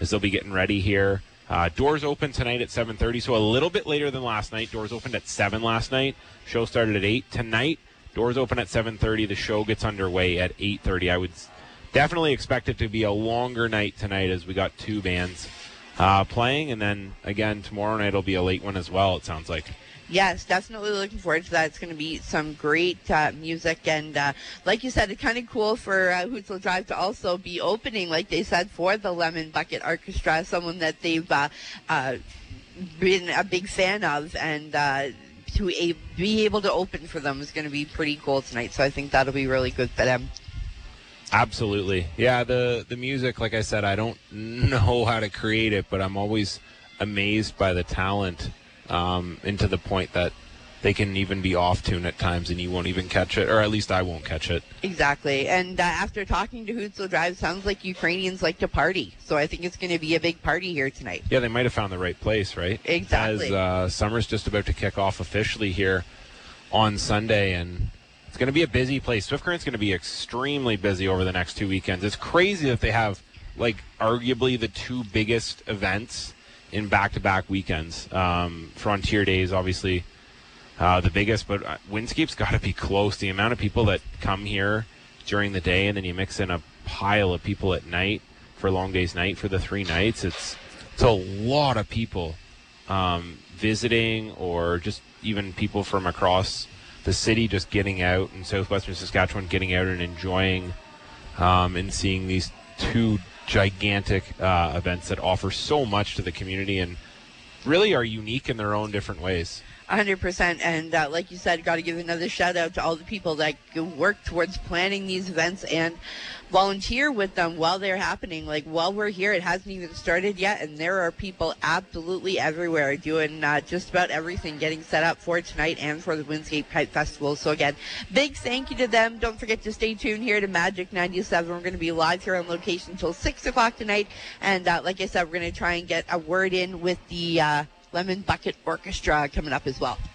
as they'll be getting ready here. Doors open tonight at 7:30, so a little bit later than last night. Doors opened at 7 last night. Show started at 8. Tonight, doors open at 7:30. The show gets underway at 8:30. I would definitely expect it to be a longer night tonight as we got 2 bands playing. And then, again, tomorrow night will be a late one as well, it sounds like. Yes, definitely looking forward to that. It's going to be some great music. And like you said, it's kind of cool for Hootsville Drive to also be opening, like they said, for the Lemon Bucket Orchestra, someone that they've been a big fan of. And to be able to open for them is going to be pretty cool tonight. So I think that'll be really good for them. Absolutely. Yeah, the music, like I said, I don't know how to create it, but I'm always amazed by the talent. And to the point that they can even be off tune at times and you won't even catch it, or at least I won't catch it. Exactly. And after talking to Hootsville Drive, sounds like Ukrainians like to party. So I think it's going to be a big party here tonight. Yeah, they might have found the right place, right? Exactly. As summer's just about to kick off officially here on Sunday, and it's going to be a busy place. Swift Current's going to be extremely busy over the next 2 weekends. It's crazy that they have, like, arguably the 2 biggest events in back-to-back weekends. Frontier Days, obviously, the biggest, but Windscape's got to be close. The amount of people that come here during the day, and then you mix in a pile of people at night for Long Days Night for the 3 nights. It's a lot of people visiting, or just even people from across the city just getting out in southwestern Saskatchewan, getting out and enjoying and seeing these 2 gigantic events that offer so much to the community and really are unique in their own different ways. 100%. And like you said, got to give another shout out to all the people that work towards planning these events and volunteer with them while they're happening. Like, while we're here, it hasn't even started yet, and there are people absolutely everywhere doing just about everything, getting set up for tonight and for the Windscape Kite Festival. So again, big thank you to them. Don't forget to stay tuned here to Magic 97. We're going to be live here on location until 6 o'clock tonight. And like I said, we're going to try and get a word in with the Lemon Bucket Orchestra coming up as well.